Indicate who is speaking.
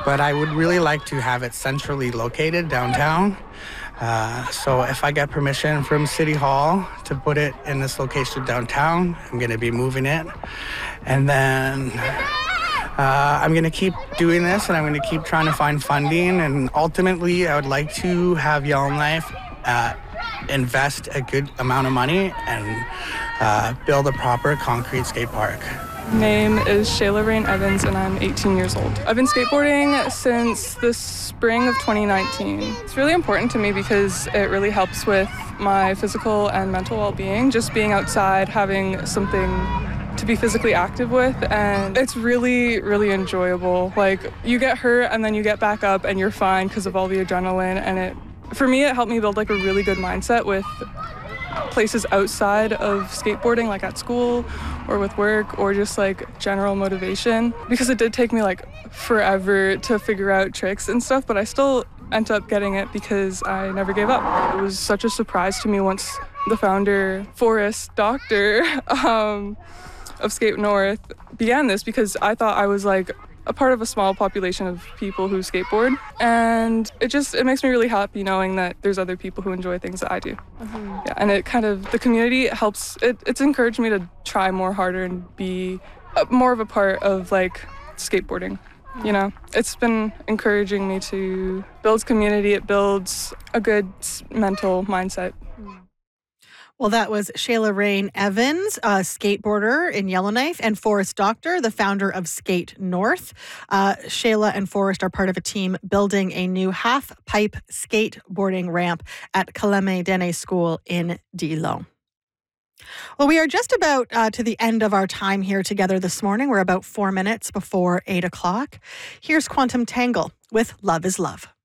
Speaker 1: but I would really like to have it centrally located downtown. So if I get permission from City Hall to put it in this location downtown, I'm going to be moving it. And then I'm going to keep doing this, and I'm going to keep trying to find funding. And ultimately, I would like to have Yellowknife invest a good amount of money and build a proper concrete skate park.
Speaker 2: Name is Shayla Rain Evans, and I'm 18 years old. I've been skateboarding since the spring of 2019. It's really important to me because it really helps with my physical and mental well-being, just being outside, having something to be physically active with, and it's really, really enjoyable. Like, you get hurt and then you get back up and you're fine because of all the adrenaline, and for me, it helped me build like a really good mindset with places outside of skateboarding, like at school or with work, or just like general motivation, because it did take me like forever to figure out tricks and stuff, but I still ended up getting it because I never gave up. It was such a surprise to me once the founder, Forrest Doctor of Skate North, began this, because I thought I was like a part of a small population of people who skateboard, and it makes me really happy knowing that there's other people who enjoy things that I do. Yeah, and it kind of, the community helps, it's encouraged me to try more harder and be more of a part of like skateboarding. You know, it's been encouraging me to build community. It builds a good mental mindset.
Speaker 3: Well, that was Shayla Rain Evans, a skateboarder in Yellowknife, and Forrest Doctor, the founder of Skate North. Shayla and Forrest are part of a team building a new half-pipe skateboarding ramp at Kaleme Dene School in Dilo. Well, we are just about to the end of our time here together this morning. We're about 4 minutes before 8 o'clock. Here's Quantum Tangle with Love is Love.